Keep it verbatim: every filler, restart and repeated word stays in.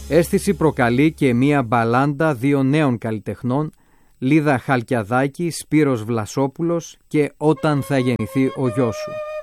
Αίσθηση προκαλεί και μία μπαλάντα δύο νέων καλλιτεχνών, Λίδα Χαλκιαδάκη, Σπύρος Βλασόπουλος και «Όταν θα γεννηθεί ο γιος σου».